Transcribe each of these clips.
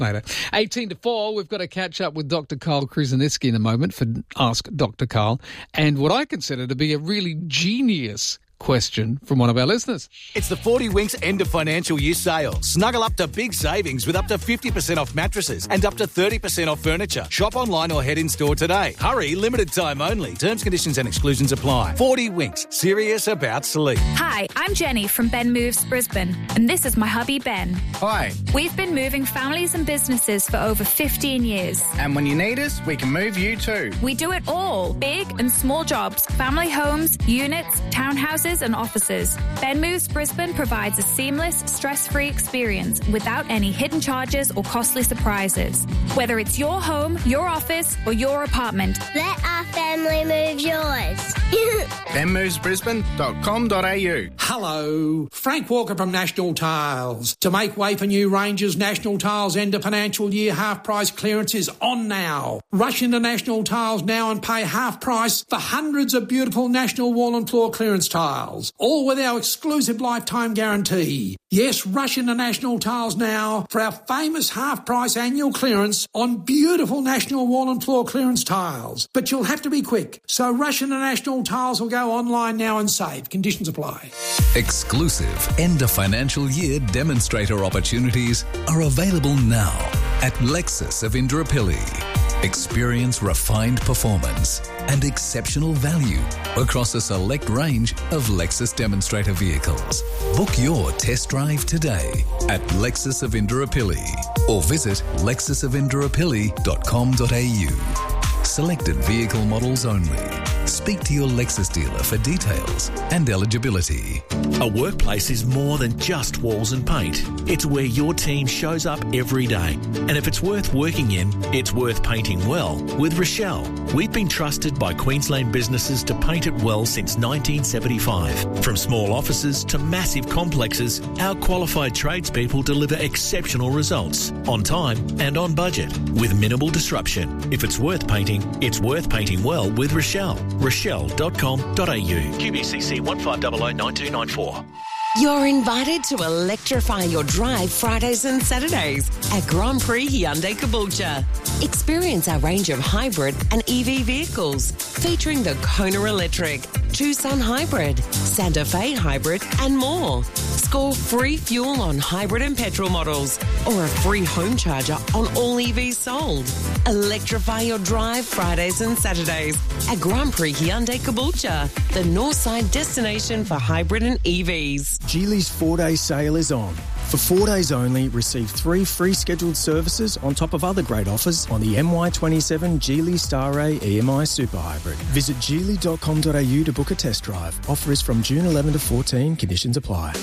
later. 18 to 4, we've got to catch up with Dr. Carl Kruseniski in a moment for Ask Dr. Carl, and what I consider to be a really genius question from one of our listeners. It's the 40 Winks end of financial year sale. Snuggle up to big savings with up to 50% off mattresses and up to 30% off furniture. Shop online or head in store today. Hurry, limited time only. Terms, conditions and exclusions apply. 40 Winks, serious about sleep. Hi, I'm Jenny from Ben Moves Brisbane, and this is my hubby Ben. Hi. We've been moving families and businesses for over 15 years. And when you need us, we can move you too. We do it all. Big and small jobs, family homes, units, townhouses and offices. Ben Moves Brisbane provides a seamless, stress-free experience without any hidden charges or costly surprises. Whether it's your home, your office or your apartment. Let our family move yours. benmovesbrisbane.com.au. Hello, Frank Walker from National Tiles. To make way for new ranges, National Tiles end of financial year half price clearance is on now. Rush into National Tiles now and pay half price for hundreds of beautiful National wall and floor clearance tiles, all with our exclusive lifetime guarantee. Yes, rush into National Tiles now for our famous half price annual clearance on beautiful National wall and floor clearance tiles. But you'll have to be quick, so rush into National Tiles or go online now and save. Conditions apply. Exclusive end of financial year demonstrator opportunities are available now at Lexus of Indooroopilly. Experience refined performance and exceptional value across a select range of Lexus demonstrator vehicles. Book your test drive today at Lexus of Indooroopilly or visit lexusofindooroopilly.com.au. Selected vehicle models only. Speak to your Lexus dealer for details and eligibility. A workplace is more than just walls and paint. It's where your team shows up every day. And if it's worth working in, it's worth painting well with Rochelle. We've been trusted by Queensland businesses to paint it well since 1975. From small offices to massive complexes, our qualified tradespeople deliver exceptional results on time and on budget with minimal disruption. If it's worth painting well with Rochelle. Rochelle.com.au. QBCC 15009294. You're invited to electrify your drive Fridays and Saturdays at Grand Prix Hyundai Caboolture. Experience our range of hybrid and EV vehicles featuring the Kona Electric, Tucson Hybrid, Santa Fe Hybrid and more. Score free fuel on hybrid and petrol models or a free home charger on all EVs sold. Electrify your drive Fridays and Saturdays at Grand Prix Hyundai Caboolture, the Northside destination for hybrid and EVs. Geely's 4-day sale is on. For 4 days only, receive 3 free scheduled services on top of other great offers on the MY27 Geely Star Ray EMI Super Hybrid. Visit geely.com.au to book a test drive. Offer is from June 11 to 14. Conditions apply.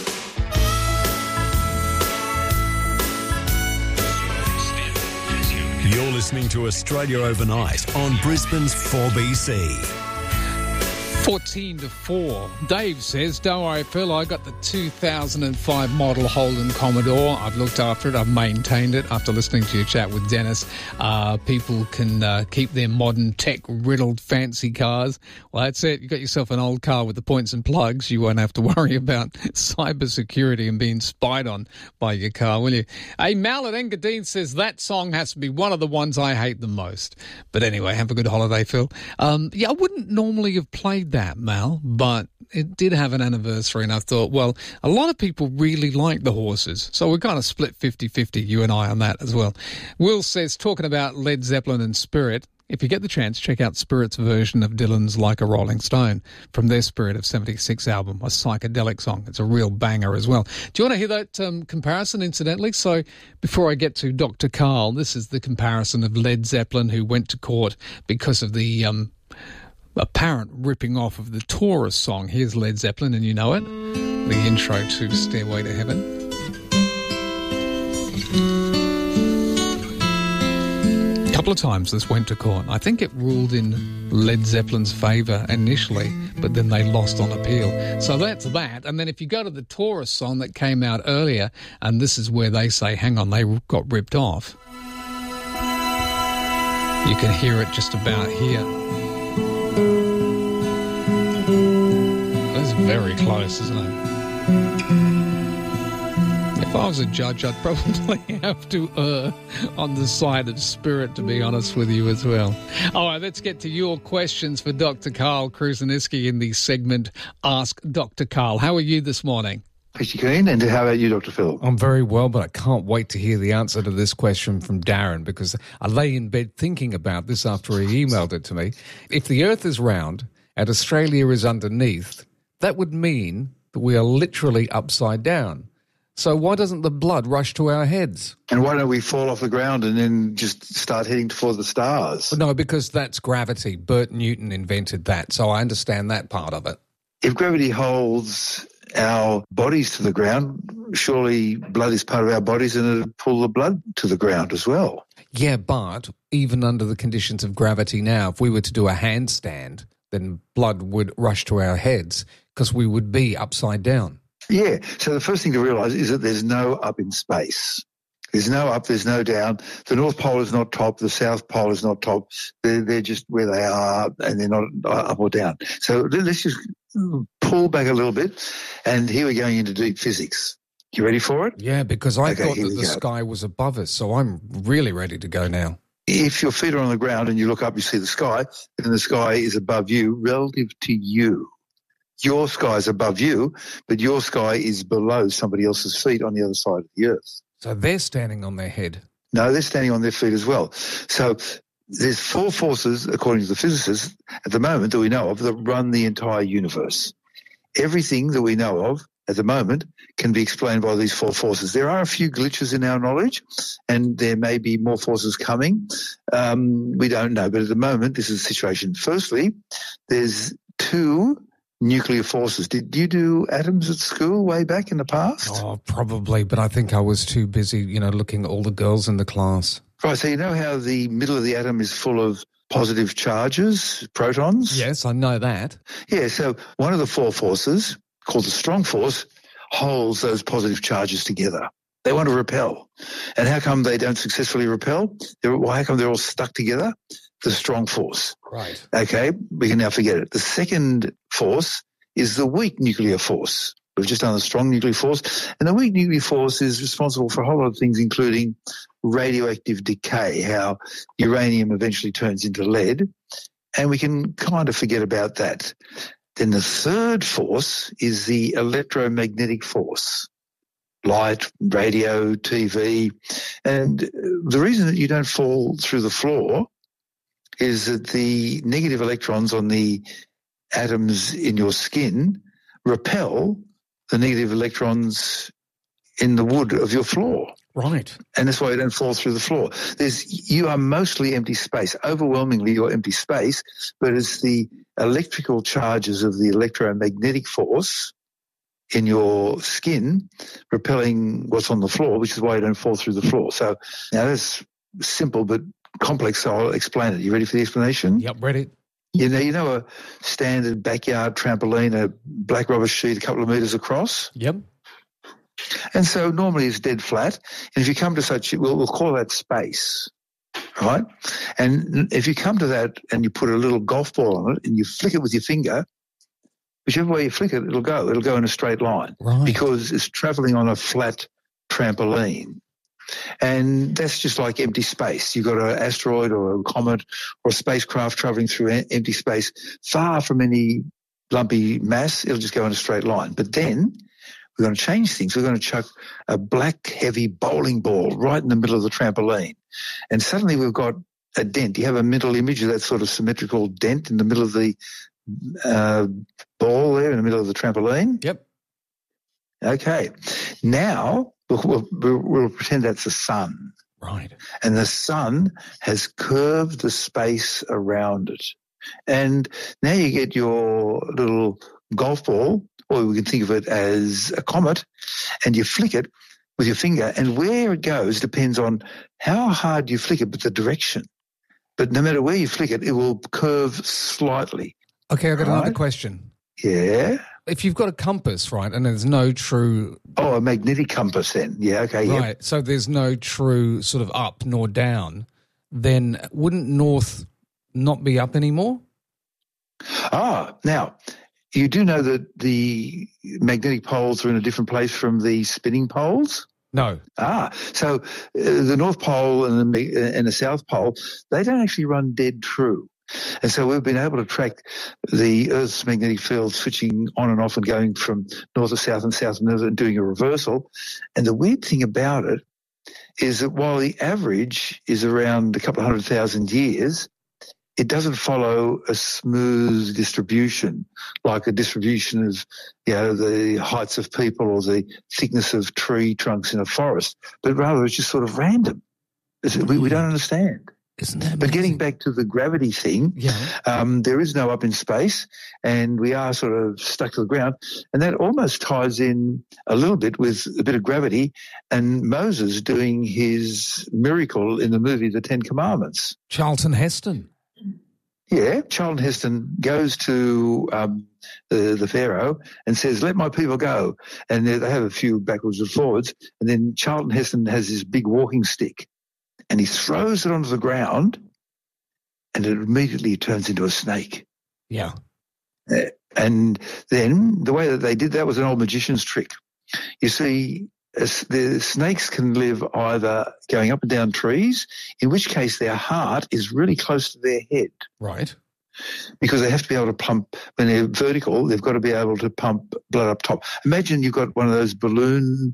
You're listening to Australia Overnight on Brisbane's 4BC. 14 to 4. Dave says, don't worry, Phil, I got the 2005 model Holden Commodore. I've looked after it. I've maintained it. After listening to your chat with Dennis, people can keep their modern tech-riddled fancy cars. Well, that's it. You got yourself an old car with the points and plugs. You won't have to worry about cyber security and being spied on by your car, will you? Hey, Mal at Engadine says that song has to be one of the ones I hate the most. But anyway, have a good holiday, Phil. I wouldn't normally have played that, Mal, but it did have an anniversary, and I thought, well, a lot of people really like the Horses, so we're kind of split 50-50, you and I, on that as well. Will says, talking about Led Zeppelin and Spirit, if you get the chance, check out Spirit's version of Dylan's Like a Rolling Stone from their Spirit of 76 album, a psychedelic song. It's a real banger as well. Do you want to hear that comparison, incidentally? So before I get to Dr. Carl, this is the comparison of Led Zeppelin, who went to court because of the apparent ripping off of the Taurus song. Here's Led Zeppelin, and you know it, the intro to Stairway to Heaven. A couple of times this went to court. I think it ruled in Led Zeppelin's favour initially, but then they lost on appeal. So that's that. And then if you go to the Taurus song that came out earlier, and this is where they say, hang on, they got ripped off. You can hear it just about here. That's very close, isn't it? If I was a judge, I'd probably have to err on the side of spirit, to be honest with you as well. All right, let's get to your questions for Dr. Carl Kruseniski in the segment Ask Dr. Carl. How are you this morning? Pretty keen. And how about you, Dr. Phil? I'm very well, but I can't wait to hear the answer to this question from Darren, because I lay in bed thinking about this after he emailed it to me. If the Earth is round and Australia is underneath, that would mean that we are literally upside down. So why doesn't the blood rush to our heads? And why don't we fall off the ground and then just start heading for the stars? No, because that's gravity. Bert Newton invented that, so I understand that part of it. If gravity holds our bodies to the ground, surely blood is part of our bodies and it'll pull the blood to the ground as well. Yeah, but even under the conditions of gravity now, if we were to do a handstand, then blood would rush to our heads because we would be upside down. Yeah, so the first thing to realise is that there's no up in space. There's no up, there's no down. The North Pole is not top, the South Pole is not top. They're just where they are and they're not up or down. So let's just pull back a little bit, and here we're going into deep physics. You ready for it? Yeah, because I thought that the sky was above us, so I'm really ready to go now. If your feet are on the ground and you look up, you see the sky, and the sky is above you relative to you. Your sky is above you, but your sky is below somebody else's feet on the other side of the earth. So they're standing on their head? No, they're standing on their feet as well. So there's 4 forces, according to the physicists, at the moment that we know of, that run the entire universe. Everything that we know of at the moment can be explained by these 4 forces. There are a few glitches in our knowledge, and there may be more forces coming. We don't know, but at the moment, this is the situation. Firstly, there's 2 nuclear forces. Did you do atoms at school way back in the past? Oh, probably, but I think I was too busy, looking at all the girls in the class. Right, so you know how the middle of the atom is full of positive charges, protons? Yes, I know that. Yeah, so one of the 4 forces, called the strong force, holds those positive charges together. They want to repel. And how come they don't successfully repel? How come they're all stuck together? The strong force. Right. Okay, we can now forget it. The second force is the weak nuclear force. We've just done the strong nuclear force. And the weak nuclear force is responsible for a whole lot of things, including radioactive decay, how uranium eventually turns into lead. And we can kind of forget about that. Then the third force is the electromagnetic force. Light, radio, TV. And the reason that you don't fall through the floor is that the negative electrons on the atoms in your skin repel the negative electrons in the wood of your floor. Right. And that's why you don't fall through the floor. You are mostly empty space. Overwhelmingly, you're empty space, but it's the electrical charges of the electromagnetic force in your skin repelling what's on the floor, which is why you don't fall through the floor. So now that's simple but complex, so I'll explain it. You ready for the explanation? Yep, ready. You know a standard backyard trampoline, a black rubber sheet a couple of metres across? Yep. And so normally it's dead flat. And if you come to such, we'll call that space, right? And if you come to that and you put a little golf ball on it and you flick it with your finger, whichever way you flick it, it'll go. It'll go in a straight line. Right. Because it's travelling on a flat trampoline. And that's just like empty space. You've got an asteroid or a comet or a spacecraft travelling through empty space, far from any lumpy mass. It'll just go in a straight line. But then we're going to change things. We're going to chuck a black, heavy bowling ball right in the middle of the trampoline. And suddenly we've got a dent. You have a mental image of that sort of symmetrical dent in the middle of the ball there in the middle of the trampoline. Yep. Okay. Now we'll pretend that's the sun. Right. And the sun has curved the space around it. And now you get your little golf ball, or we can think of it as a comet, and you flick it with your finger, and where it goes depends on how hard you flick it, but the direction. But no matter where you flick it, it will curve slightly. Okay, I've got another question. Yeah? If you've got a compass, right, and there's no true... Oh, a magnetic compass then. Yeah, okay. Right, yep. So there's no true sort of up nor down, then wouldn't north not be up anymore? Now, you do know that the magnetic poles are in a different place from the spinning poles? No. So the North Pole and the South Pole, they don't actually run dead true. And so we've been able to track the Earth's magnetic field switching on and off and going from north to south and south to north and doing a reversal. And the weird thing about it is that while the average is around a couple of 100,000 years, it doesn't follow a smooth distribution, like a distribution of, the heights of people or the thickness of tree trunks in a forest, but rather it's just sort of random. We don't understand. Isn't that amazing? But getting back to the gravity thing, there is no up in space, and we are sort of stuck to the ground, and that almost ties in a little bit with a bit of gravity and Moses doing his miracle in the movie The Ten Commandments. Charlton Heston. Yeah, Charlton Heston goes to the Pharaoh and says, "Let my people go." And they have a few backwards and forwards, and then Charlton Heston has this big walking stick, and he throws it onto the ground, and it immediately turns into a snake. Yeah. And then the way that they did that was an old magician's trick. You see, the snakes can live either going up and down trees, in which case their heart is really close to their head. Right. Because they have to be able to pump, when they're vertical, they've got to be able to pump blood up top. Imagine you've got one of those balloon,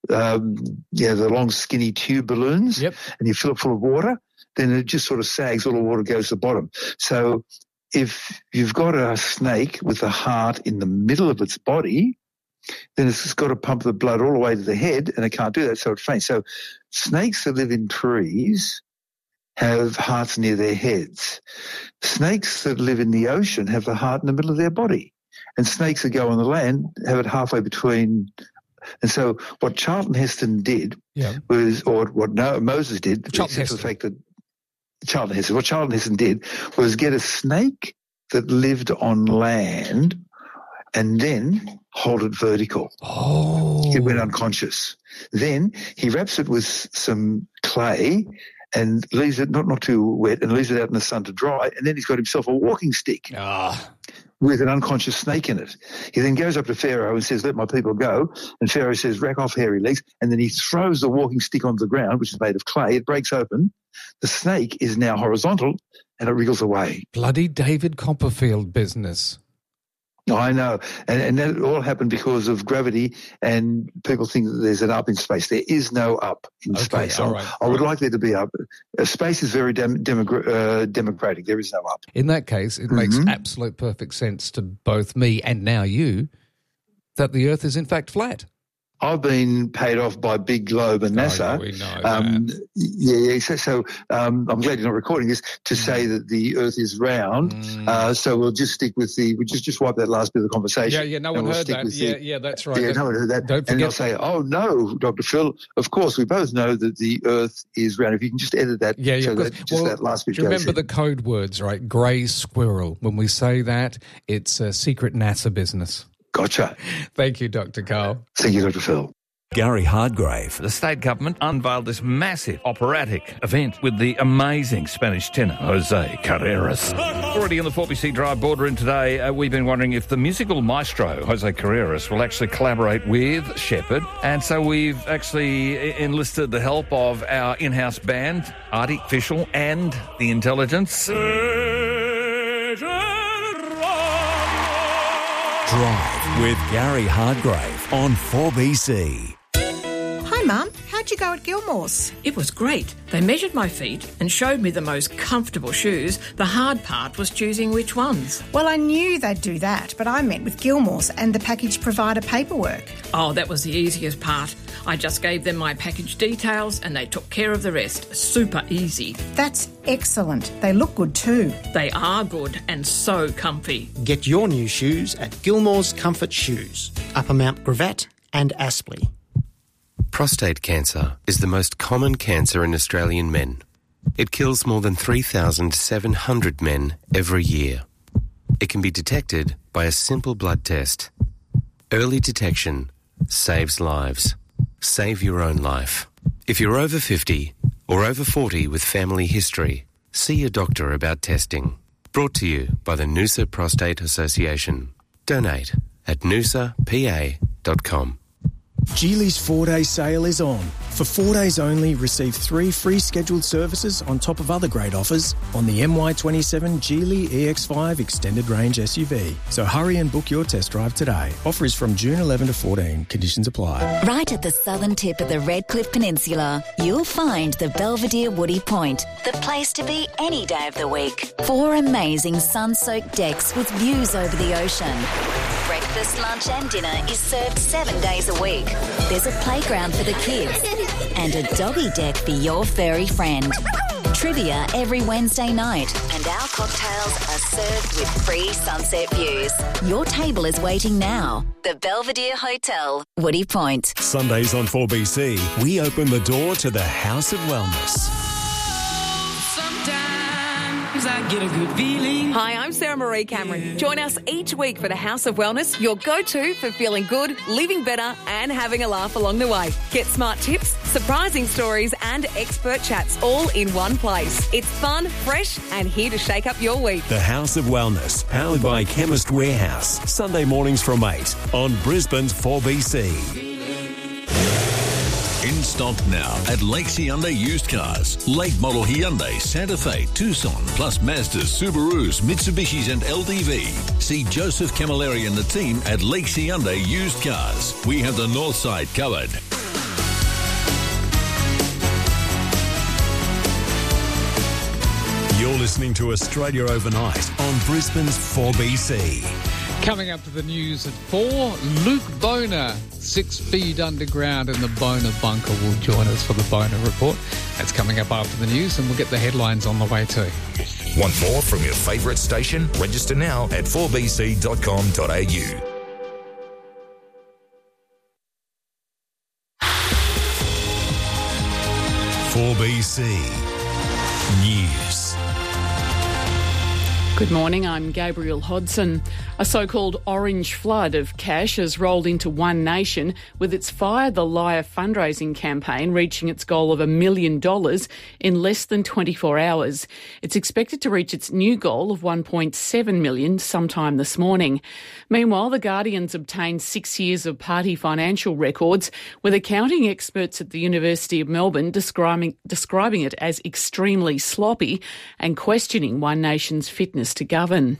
the long skinny tube balloons, and you fill it full of water, then it just sort of sags, all the water goes to the bottom. So if you've got a snake with a heart in the middle of its body, then it's got to pump the blood all the way to the head, and it can't do that, so it faints. So snakes that live in trees have hearts near their heads. Snakes that live in the ocean have the heart in the middle of their body. And snakes that go on the land have it halfway between. And so what Charlton Heston did was, or what Moses did, except for the fact that what Charlton Heston did was get a snake that lived on land and then hold it vertical. Oh. It went unconscious. Then he wraps it with some clay and leaves it not too wet and leaves it out in the sun to dry, and then he's got himself a walking stick with an unconscious snake in it. He then goes up to Pharaoh and says, "Let my people go," and Pharaoh says, "Rack off, hairy legs," and then he throws the walking stick onto the ground, which is made of clay. It breaks open. The snake is now horizontal, and it wriggles away. Bloody David Copperfield business. I know, and that all happened because of gravity, and people think that there's an up in space. There is no up in space. Right. I would like there to be up. Space is very democratic. There is no up. In that case, it makes absolute perfect sense to both me and now you that the Earth is in fact flat. I've been paid off by Big Globe and NASA. We know that. So I'm glad you're not recording this to say that the Earth is round. So we'll just stick with we'll just wipe that last bit of the conversation. Yeah, no one heard that. That's right. Yeah, no one heard that. Don't forget. And they'll say, "Oh no, Dr. Phil, of course we both know that the Earth is round." If you can just edit that, so that that last bit goes in. Remember the code words, right? Grey squirrel. When we say that, it's a secret NASA business. Gotcha. Thank you, Dr. Carl. Thank you, Dr. Phil. Gary Hardgrave. The state government unveiled this massive operatic event with the amazing Spanish tenor, Jose Carreras. Already in the 4BC Drive boardroom today, we've been wondering if the musical maestro, Jose Carreras, will actually collaborate with Shepherd. And so we've actually enlisted the help of our in-house band, Artificial, and The Intelligence. Drive with Gary Hardgrave on 4BC. Hi, Mum. How'd you go at Gilmore's? It was great. They measured my feet and showed me the most comfortable shoes. The hard part was choosing which ones. Well, I knew they'd do that, but I met with Gilmore's and the package provider paperwork. Oh, that was the easiest part. I just gave them my package details and they took care of the rest. Super easy. That's excellent. They look good too. They are good and so comfy. Get your new shoes at Gilmore's Comfort Shoes, Upper Mount Gravatt and Aspley. Prostate cancer is the most common cancer in Australian men. It kills more than 3,700 men every year. It can be detected by a simple blood test. Early detection saves lives. Save your own life. If you're over 50 or over 40 with family history, see your doctor about testing. Brought to you by the Noosa Prostate Association. Donate at noosapa.com. Geely's 4-day sale is on. For 4 days only, receive 3 free scheduled services on top of other great offers on the MY27 Geely EX5 Extended Range SUV. So hurry and book your test drive today. Offer is from June 11 to 14. Conditions apply. Right at the southern tip of the Redcliffe Peninsula, you'll find the Belvedere Woody Point, the place to be any day of the week. 4 amazing sun-soaked decks with views over the ocean. Breakfast, lunch and dinner is served 7 days a week. There's a playground for the kids and a doggy deck for your furry friend. Trivia every Wednesday night, and our cocktails are served with free sunset views. Your table is waiting now. The Belvedere Hotel, Woody Point. Sundays on 4BC, we open the door to the House of Wellness. I get a good feeling. Hi, I'm Sarah Marie Cameron. Join us each week for the House of Wellness, your go-to for feeling good, living better and having a laugh along the way. Get smart tips, surprising stories and expert chats all in one place. It's fun, fresh and here to shake up your week. The House of Wellness, powered by Chemist Warehouse. Sunday mornings from 8 on Brisbane's 4BC. In stock now at Lakes Hyundai Used Cars. Late model Hyundai, Santa Fe, Tucson, plus Mazdas, Subarus, Mitsubishis and LDV. See Joseph Camilleri and the team at Lakes Hyundai Used Cars. We have the north side covered. You're listening to Australia Overnight on Brisbane's 4BC. Coming up to the news at 4, Luke Boner, 6 feet underground in the Boner bunker, will join us for the Boner Report. That's coming up after the news, and we'll get the headlines on the way too. Want more from your favourite station? Register now at 4bc.com.au. News. Good morning, I'm Gabrielle Hodson. A so-called orange flood of cash has rolled into One Nation with its Fire the Liar fundraising campaign reaching its goal of $1 million in less than 24 hours. It's expected to reach its new goal of $1.7 million sometime this morning. Meanwhile, the Guardian's obtained 6 years of party financial records, with accounting experts at the University of Melbourne describing it as extremely sloppy and questioning One Nation's fitness to govern.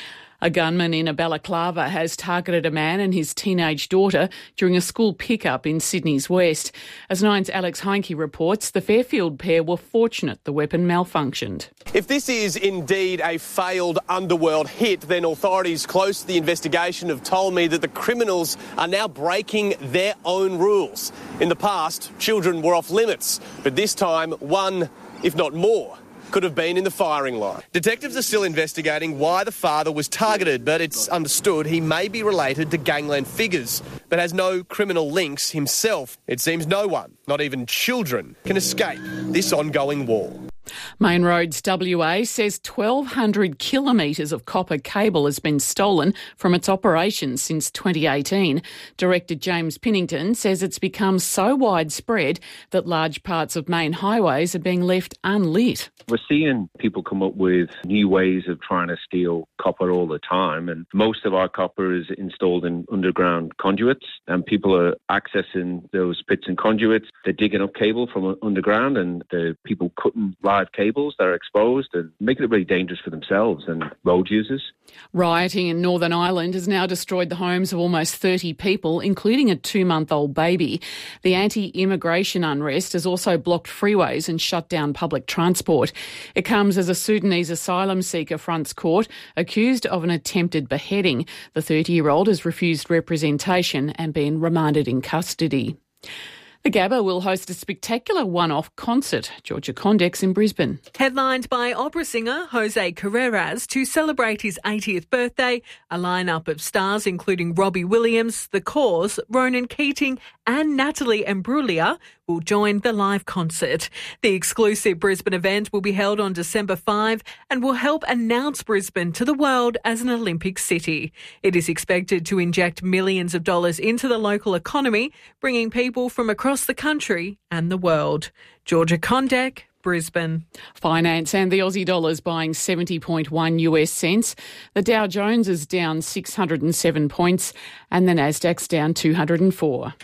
A gunman in a balaclava has targeted a man and his teenage daughter during a school pickup in Sydney's West. As Nine's Alex Heinke reports, the Fairfield pair were fortunate the weapon malfunctioned. If this is indeed a failed underworld hit, then authorities close to the investigation have told me that the criminals are now breaking their own rules. In the past, children were off limits, but this time one, if not more, could have been in the firing line. Detectives are still investigating why the father was targeted, but it's understood he may be related to gangland figures, but has no criminal links himself. It seems no one, not even children, can escape this ongoing war. Main Roads WA says 1,200 kilometres of copper cable has been stolen from its operations since 2018. Director James Pinnington says it's become so widespread that large parts of main highways are being left unlit. We're seeing people come up with new ways of trying to steal copper all the time, and most of our copper is installed in underground conduits, and people are accessing those pits and conduits. They're digging up cable from underground, and the people cutting live cables that are exposed and making it really dangerous for themselves and road users. Rioting in Northern Ireland has now destroyed the homes of almost 30 people, including a 2-month-old baby. The anti-immigration unrest has also blocked freeways and shut down public transport. It comes as a Sudanese asylum seeker fronts court accused of an attempted beheading. The 30-year-old has refused representation and been remanded in custody. The Gabba will host a spectacular one-off concert. Georgia Condex in Brisbane. Headlined by opera singer Jose Carreras to celebrate his 80th birthday, a lineup of stars including Robbie Williams, The Cause, Ronan Keating and Natalie Imbruglia will join the live concert. The exclusive Brisbane event will be held on December 5 and will help announce Brisbane to the world as an Olympic city. It is expected to inject millions of dollars into the local economy, bringing people from across the country and the world. Georgia Condek, Brisbane. Finance and the Aussie dollar is buying 70.1 US cents. The Dow Jones is down 607 points and the Nasdaq's down 204.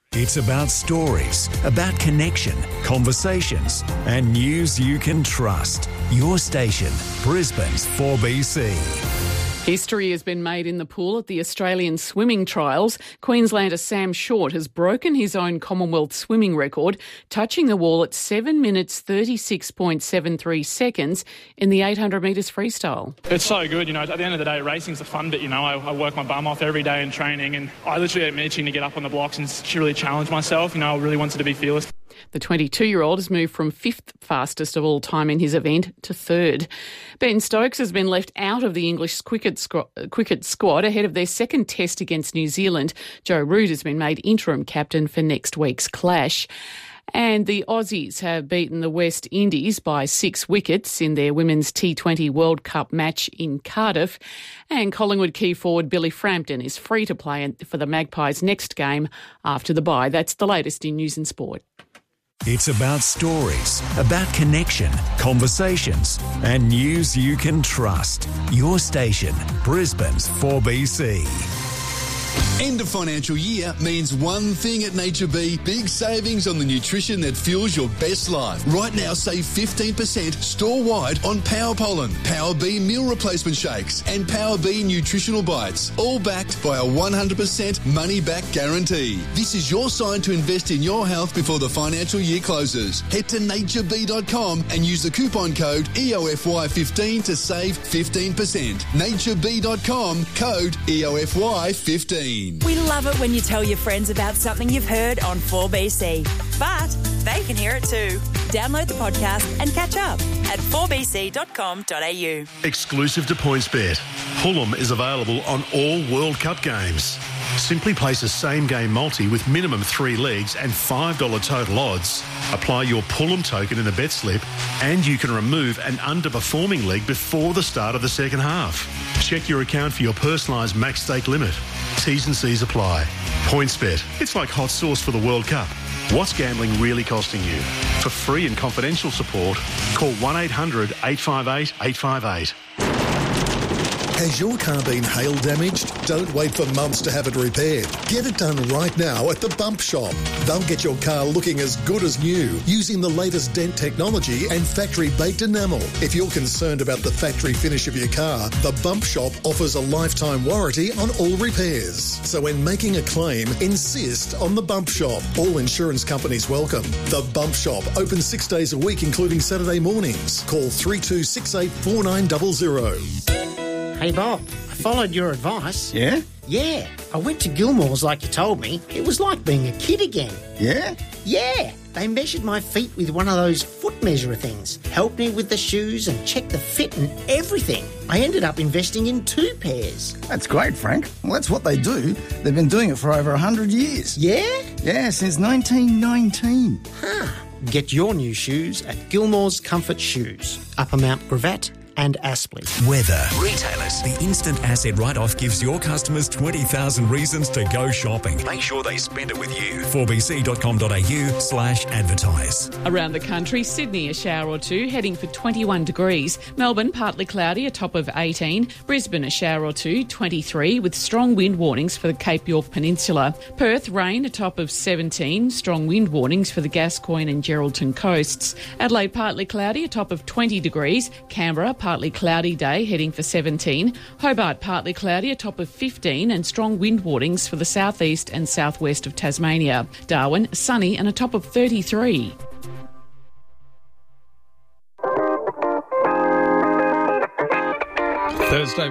It's about stories, about connection, conversations, and news you can trust. Your station, Brisbane's 4BC. History has been made in the pool at the Australian swimming trials. Queenslander Sam Short has broken his own Commonwealth swimming record, touching the wall at 7 minutes 36.73 seconds in the 800 metres freestyle. It's so good, at the end of the day, racing's the fun bit, I work my bum off every day in training, and I literally am itching to get up on the blocks and really challenge myself. I really wanted to be fearless. The 22-year-old has moved from 5th fastest of all time in his event to 3rd. Ben Stokes has been left out of the English cricket squad ahead of their second test against New Zealand. Joe Root has been made interim captain for next week's clash. And the Aussies have beaten the West Indies by 6 wickets in their Women's T20 World Cup match in Cardiff. And Collingwood key forward Billy Frampton is free to play for the Magpies' next game after the bye. That's the latest in news and sport. It's about stories, about connection, conversations, and news you can trust. Your station, Brisbane's 4BC. End of financial year means one thing at Nature B, big savings on the nutrition that fuels your best life. Right now, save 15% store-wide on Power Pollen, Power B meal replacement shakes, and Power B nutritional bites, all backed by a 100% money-back guarantee. This is your sign to invest in your health before the financial year closes. Head to natureb.com and use the coupon code EOFY15 to save 15%. natureb.com, code EOFY15. We love it when you tell your friends about something you've heard on 4BC. But they can hear it too. Download the podcast and catch up at 4bc.com.au. Exclusive to PointsBet, Fulham is available on all World Cup games. Simply place a same-game multi with minimum 3 legs and $5 total odds. Apply your Fulham token in the bet slip and you can remove an underperforming leg before the start of the second half. Check your account for your personalised max stake limit. T's and C's apply. PointsBet. It's like hot sauce for the World Cup. What's gambling really costing you? For free and confidential support, call 1-800-858-858. Has your car been hail damaged? Don't wait for months to have it repaired. Get it done right now at the Bump Shop. They'll get your car looking as good as new using the latest dent technology and factory-baked enamel. If you're concerned about the factory finish of your car, the Bump Shop offers a lifetime warranty on all repairs. So when making a claim, insist on the Bump Shop. All insurance companies welcome. The Bump Shop, open 6 days a week, including Saturday mornings. Call 32684900. Hey, Bob, I followed your advice. Yeah? Yeah, I went to Gilmore's like you told me. It was like being a kid again. Yeah? Yeah, they measured my feet with one of those foot measurer things, helped me with the shoes and checked the fit and everything. I ended up investing in 2 pairs. That's great, Frank. Well, that's what they do. They've been doing it for over 100 years. Yeah? Yeah, since 1919. Huh. Get your new shoes at Gilmore's Comfort Shoes, Upper Mount Gravatt and Aspley. Weather. Retailers. The instant asset write-off gives your customers 20,000 reasons to go shopping. Make sure they spend it with you. 4bc.com.au/advertise. Around the country, Sydney a shower or two, heading for 21 degrees. Melbourne partly cloudy, a top of 18. Brisbane a shower or two, 23, with strong wind warnings for the Cape York Peninsula. Perth rain, a top of 17. Strong wind warnings for the Gascoyne and Geraldton coasts. Adelaide partly cloudy, a top of 20 degrees. Canberra partly cloudy day, heading for 17. Hobart partly cloudy, a top of 15, and strong wind warnings for the southeast and southwest of Tasmania. Darwin sunny and a top of 33. Thursday